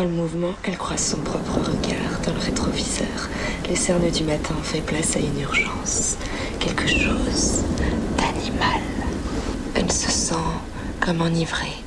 le mouvement, elle croise son propre regard dans le rétroviseur. Les cernes du matin fait place à une urgence. Quelque chose d'animal. Elle se sent comme enivrée.